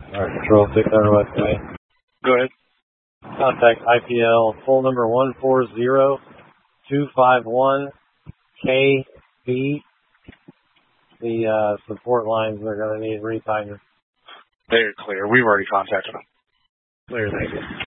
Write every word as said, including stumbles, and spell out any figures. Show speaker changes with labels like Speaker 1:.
Speaker 1: All right, Control six hundred West Way.
Speaker 2: Go ahead.
Speaker 1: Contact I P L full number one four zero two five one K B. The uh, support lines are going to need retightening.
Speaker 2: They're clear. We've already contacted them.
Speaker 1: Clear, thank you.